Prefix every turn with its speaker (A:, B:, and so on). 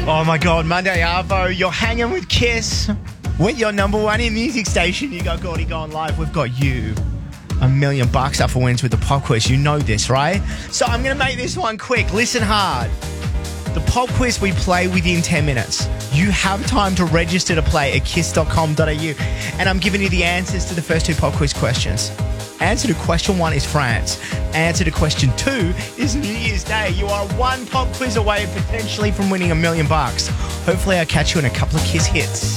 A: Oh my God, Monday Arvo, you're hanging with Kiss. With your number one in music station, you got Gordy going live. We've got you $1 million up for wins with the pop quiz. You know this, right? So I'm going to make this one quick. Listen hard. The pop quiz we play within 10 minutes. You have time to register to play at kiss.com.au. And I'm giving you the answers to the first two pop quiz questions. Answer to question 1 is France. Answer to question 2 is New Year's Day. You are one pop quiz away potentially from winning $1 million. Hopefully I'll catch you in a couple of Kiss hits.